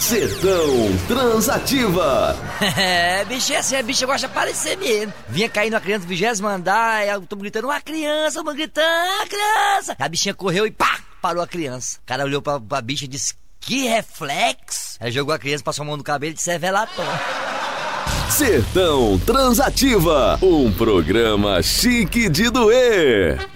Sertão Transativa. É, bicho, é assim, a bicha gosta de aparecer mesmo. Vinha caindo uma criança do 20º andar, aí eu tô gritando, uma criança, uma gritando, uma criança. A bichinha correu e pá, parou a criança. O cara olhou pra bicha e disse, que reflexo. Aí jogou a criança, passou a mão no cabelo e disse, é velatom. Sertão Transativa, um programa chique de doer.